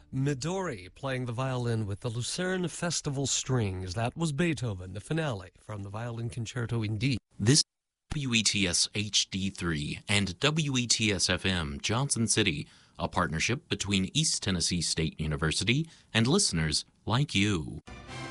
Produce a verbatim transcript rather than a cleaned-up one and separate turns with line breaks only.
Midori playing the violin with the Lucerne Festival Strings. That was Beethoven, the finale from the Violin Concerto in D.
This W E T S H D three and W E T S F M Johnson City, a partnership between East Tennessee State University and listeners like you.